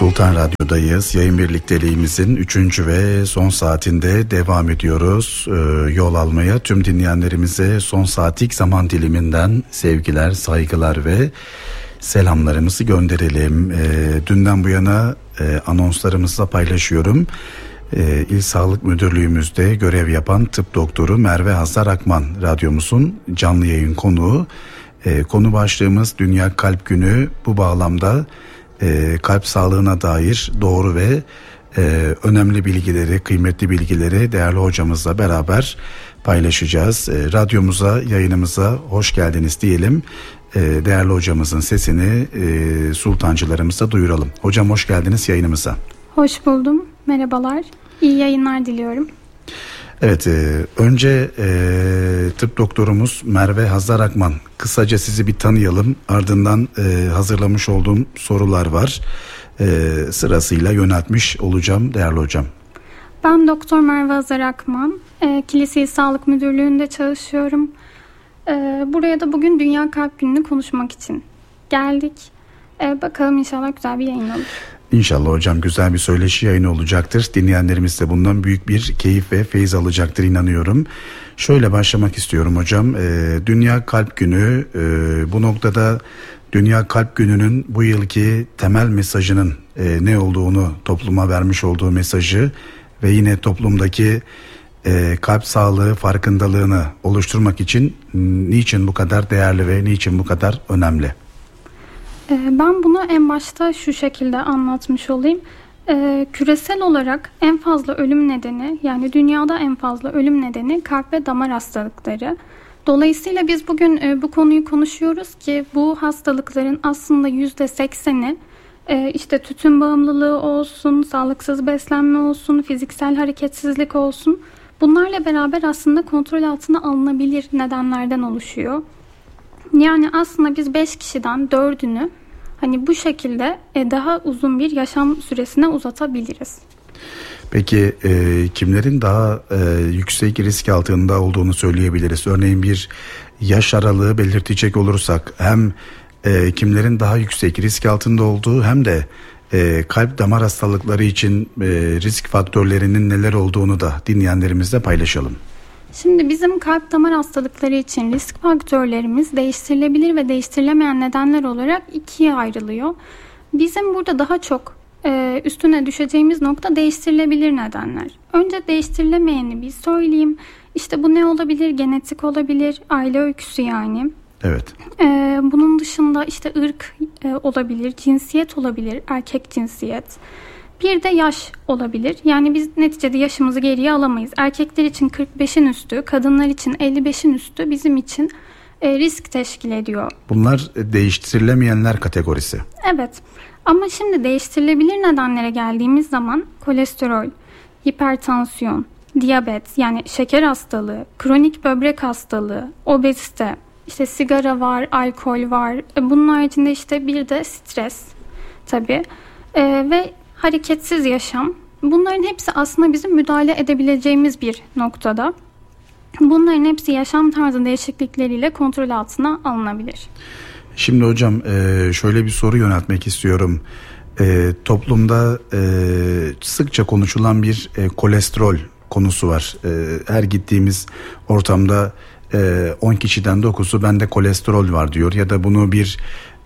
Sultan Radyo'dayız. Yayın birlikteliğimizin 3. ve son saatinde devam ediyoruz. Yol almaya tüm dinleyenlerimize son saatlik zaman diliminden sevgiler, saygılar ve selamlarımızı gönderelim. Dünden bu yana anonslarımızla paylaşıyorum. İl Sağlık Müdürlüğümüzde görev yapan tıp doktoru Merve Hazar Akman radyomuzun canlı yayın konuğu. Konu başlığımız Dünya Kalp Günü. Bu bağlamda kalp sağlığına dair doğru ve önemli bilgileri, kıymetli bilgileri değerli hocamızla beraber paylaşacağız. Radyomuza, yayınımıza hoş geldiniz diyelim. Değerli hocamızın sesini sultancılarımıza duyuralım. Hocam hoş geldiniz yayınımıza. Hoş buldum. Merhabalar. İyi yayınlar diliyorum. Evet, önce tıp doktorumuz Merve Hazar Akman. Kısaca sizi bir tanıyalım. Ardından hazırlamış olduğum sorular var. Sırasıyla yöneltmiş olacağım değerli hocam. Ben Doktor Merve Hazar Akman. Kilis İl Sağlık Müdürlüğü'nde çalışıyorum. Buraya da bugün Dünya Kalp Günü'nü konuşmak için geldik. Bakalım inşallah güzel bir yayın olur. İnşallah hocam güzel bir söyleşi yayını olacaktır. Dinleyenlerimiz de bundan büyük bir keyif ve feyiz alacaktır inanıyorum. Şöyle başlamak istiyorum hocam. Dünya Kalp Günü, bu noktada Dünya Kalp Günü'nün bu yılki temel mesajının ne olduğunu, topluma vermiş olduğu mesajı ve yine toplumdaki kalp sağlığı farkındalığını oluşturmak için niçin bu kadar değerli ve niçin bu kadar önemli? Ben bunu en başta şu şekilde anlatmış olayım. Küresel olarak en fazla ölüm nedeni, yani dünyada en fazla ölüm nedeni kalp ve damar hastalıkları. Dolayısıyla biz bugün bu konuyu konuşuyoruz ki bu hastalıkların aslında %80'i işte tütün bağımlılığı olsun, sağlıksız beslenme olsun, fiziksel hareketsizlik olsun. Bunlarla beraber aslında kontrol altına alınabilir nedenlerden oluşuyor. Yani aslında biz 5 kişiden 4'ünü hani bu şekilde daha uzun bir yaşam süresine uzatabiliriz. Peki kimlerin daha yüksek risk altında olduğunu söyleyebiliriz? Örneğin bir yaş aralığı belirtecek olursak hem kimlerin daha yüksek risk altında olduğu hem de kalp damar hastalıkları için risk faktörlerinin neler olduğunu da dinleyenlerimizle paylaşalım. Şimdi bizim kalp damar hastalıkları için risk faktörlerimiz değiştirilebilir ve değiştirilemeyen nedenler olarak ikiye ayrılıyor. Bizim burada daha çok üstüne düşeceğimiz nokta değiştirilebilir nedenler. Önce değiştirilemeyeni bir söyleyeyim. İşte bu ne olabilir? Genetik olabilir, aile öyküsü yani. Evet. Bunun dışında işte ırk olabilir, cinsiyet olabilir, erkek cinsiyet. Bir de yaş olabilir. Yani biz neticede yaşımızı geriye alamayız. Erkekler için 45'in üstü, kadınlar için 55'in üstü bizim için risk teşkil ediyor. Bunlar değiştirilemeyenler kategorisi. Evet. Ama şimdi değiştirilebilir nedenlere geldiğimiz zaman kolesterol, hipertansiyon, diyabet yani şeker hastalığı, kronik böbrek hastalığı, obezite, işte sigara var, alkol var. Bunun haricinde işte bir de stres tabii ve hareketsiz yaşam. Bunların hepsi aslında bizim müdahale edebileceğimiz bir noktada. Bunların hepsi yaşam tarzı değişiklikleriyle kontrol altına alınabilir. Şimdi hocam şöyle bir soru yöneltmek istiyorum. Toplumda sıkça konuşulan bir kolesterol konusu var. Her gittiğimiz ortamda 10 kişiden 9'u bende kolesterol var diyor ya da bunu bir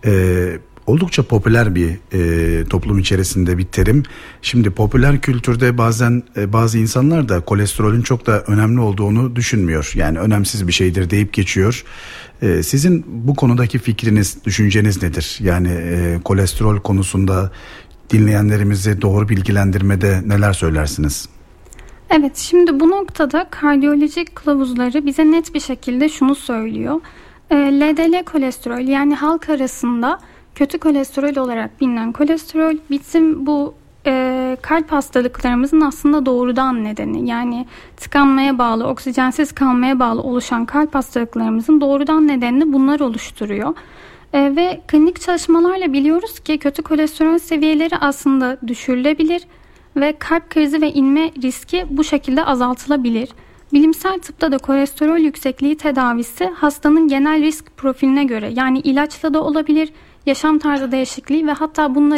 oldukça popüler bir toplum içerisinde bir terim. Şimdi popüler kültürde bazen bazı insanlar da kolesterolün çok da önemli olduğunu düşünmüyor. Yani önemsiz bir şeydir deyip geçiyor. Sizin bu konudaki fikriniz, düşünceniz nedir? Yani kolesterol konusunda dinleyenlerimizi doğru bilgilendirmede neler söylersiniz? Evet, şimdi bu noktada kardiyolojik kılavuzları bize net bir şekilde şunu söylüyor. LDL kolesterol yani halk arasında kötü kolesterol olarak bilinen kolesterol bizim bu kalp hastalıklarımızın aslında doğrudan nedeni. Yani tıkanmaya bağlı, oksijensiz kalmaya bağlı oluşan kalp hastalıklarımızın doğrudan nedenini bunlar oluşturuyor. Ve klinik çalışmalarla biliyoruz ki kötü kolesterol seviyeleri aslında düşürülebilir ve kalp krizi ve inme riski bu şekilde azaltılabilir. Bilimsel tıpta da kolesterol yüksekliği tedavisi hastanın genel risk profiline göre yani ilaçla da olabilir, yaşam tarzı değişikliği ve hatta bunların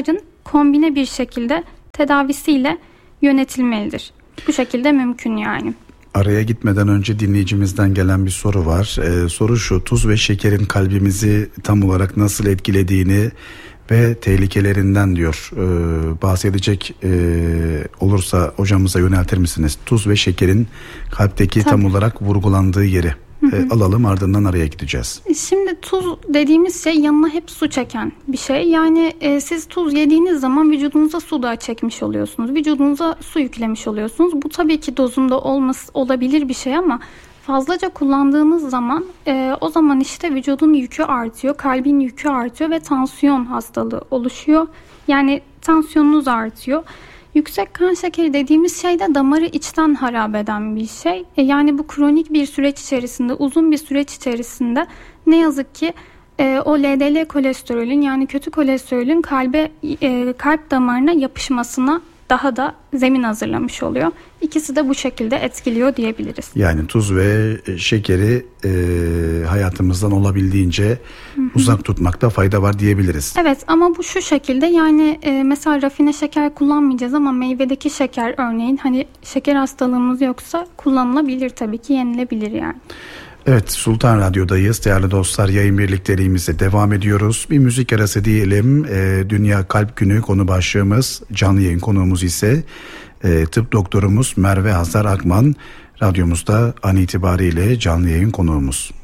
kombine bir şekilde tedavisiyle yönetilmelidir. Bu şekilde mümkün yani. Araya gitmeden önce dinleyicimizden gelen bir soru var. Soru şu: tuz ve şekerin kalbimizi tam olarak nasıl etkilediğini ve tehlikelerinden diyor. Bahsedecek olursa hocamıza yöneltir misiniz? Tuz ve şekerin kalpteki tam olarak vurgulandığı yeri alalım, ardından araya gideceğiz. Şimdi tuz dediğimiz şey yanına hep su çeken bir şey. Yani siz tuz yediğiniz zaman vücudunuza su da çekmiş oluyorsunuz. Vücudunuza su yüklemiş oluyorsunuz. Bu tabii ki dozunda olabilir bir şey ama fazlaca kullandığımız zaman o zaman işte vücudun yükü artıyor, kalbin yükü artıyor ve tansiyon hastalığı oluşuyor. Yani tansiyonunuz artıyor. Yüksek kan şekeri dediğimiz şey de damarı içten harap eden bir şey. Yani bu kronik bir süreç içerisinde, uzun bir süreç içerisinde ne yazık ki o LDL kolesterolün, yani kötü kolesterolün kalp damarına yapışmasına daha da zemin hazırlamış oluyor. İkisi de bu şekilde etkiliyor diyebiliriz. Yani tuz ve şekeri hayatımızdan olabildiğince uzak tutmakta fayda var diyebiliriz. Evet, ama bu şu şekilde, yani mesela rafine şeker kullanmayacağız ama meyvedeki şeker örneğin, hani şeker hastalığımız yoksa kullanılabilir, tabii ki yenilebilir yani. Evet, Sultan Radyo'dayız değerli dostlar, yayın birlikteliğimize devam ediyoruz. Bir müzik arası diyelim. Dünya Kalp Günü konu başlığımız, canlı yayın konuğumuz ise tıp doktorumuz Merve Hazar Akman, radyomuzda an itibariyle canlı yayın konuğumuz.